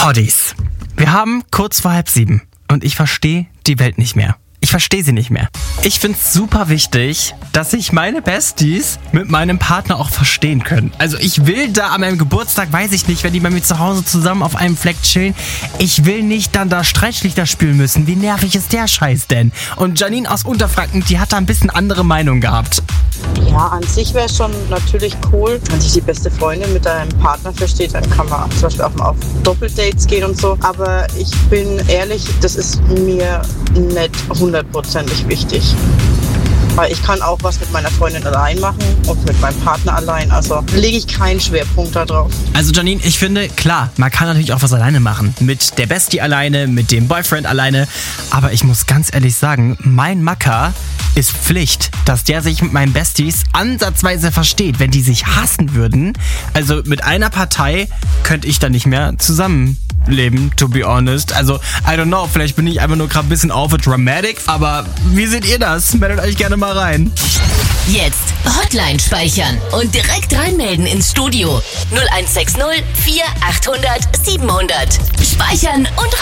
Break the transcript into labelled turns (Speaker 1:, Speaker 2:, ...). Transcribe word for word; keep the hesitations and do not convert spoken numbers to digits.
Speaker 1: Hotties. Wir haben kurz vor halb sieben und ich verstehe die Welt nicht mehr. Ich verstehe sie nicht mehr. Ich finde es super wichtig, dass sich meine Besties mit meinem Partner auch verstehen können. Also ich will da an meinem Geburtstag, weiß ich nicht, wenn die bei mir zu Hause zusammen auf einem Fleck chillen, ich will nicht dann da Streitschlichter spielen müssen. Wie nervig ist der Scheiß denn? Und Janine aus Unterfranken, die hat da ein bisschen andere Meinung gehabt.
Speaker 2: Ja, an sich wäre es schon natürlich cool, wenn sich die beste Freundin mit deinem Partner versteht, dann kann man zum Beispiel auch mal auf Doppeldates gehen und so. Aber ich bin ehrlich, das ist mir nicht hundertprozentig wichtig. Weil ich kann auch was mit meiner Freundin allein machen und mit meinem Partner allein. Also lege ich keinen Schwerpunkt da drauf.
Speaker 1: Also Janine, ich finde, klar, man kann natürlich auch was alleine machen. Mit der Bestie alleine, mit dem Boyfriend alleine. Aber ich muss ganz ehrlich sagen, mein Macker ist Pflicht, dass der sich mit meinen Besties ansatzweise versteht. Wenn die sich hassen würden, also mit einer Partei könnte ich dann nicht mehr zusammenleben, to be honest. Also, I don't know, vielleicht bin ich einfach nur gerade ein bisschen over dramatic, aber wie seht ihr das? Meldet euch gerne mal rein.
Speaker 3: Jetzt Hotline speichern und direkt reinmelden ins Studio. null eins sechs null vier achthundert siebenhundert. Speichern und